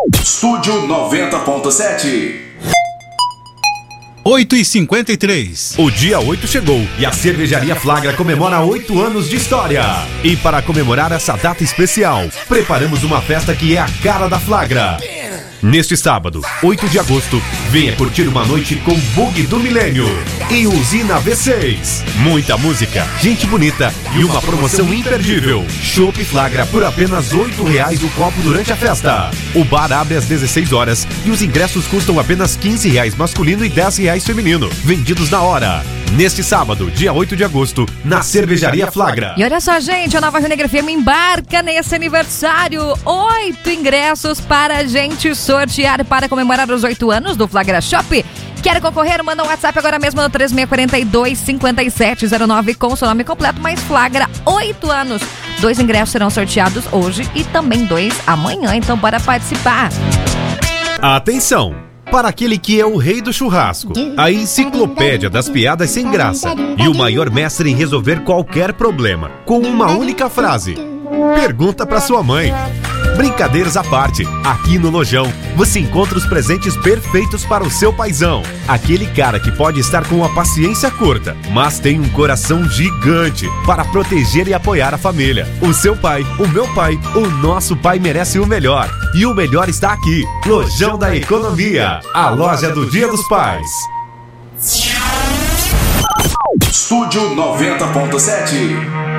Estúdio 90.7. 8h53. O dia 8 chegou e a Cervejaria Flagra comemora 8 anos de história. E para comemorar essa data especial, preparamos uma festa que é a cara da Flagra. Neste sábado, 8 de agosto, venha curtir uma noite com Bug do Milênio e Usina V6. Muita música, gente bonita e uma promoção imperdível. Chopp Flagra por apenas R$8 o copo durante a festa. O bar abre às 16 horas e os ingressos custam apenas R$15 masculino e R$10 feminino, vendidos na hora. Neste sábado, dia 8 de agosto, na Cervejaria Flagra. E olha só, gente, a Nova Rio Negro FM embarca nesse aniversário. 8 ingressos para a gente sortear para comemorar os 8 anos do Flagra Shop. Quer concorrer? Manda um WhatsApp agora mesmo no 3642-5709 com seu nome completo, mais Flagra 8 anos. 2 ingressos serão sorteados hoje e também 2 amanhã, então bora participar. Atenção! Para aquele que é o rei do churrasco, a enciclopédia das piadas sem graça e o maior mestre em resolver qualquer problema com uma única frase. Pergunta pra sua mãe. Brincadeiras à parte, aqui no Lojão você encontra os presentes perfeitos para o seu paizão. Aquele cara que pode estar com a paciência curta, mas tem um coração gigante para proteger e apoiar a família. O seu pai, o meu pai, o nosso pai merece o melhor. E o melhor está aqui, Lojão da Economia, a loja do Dia dos Pais. Estúdio 90.7.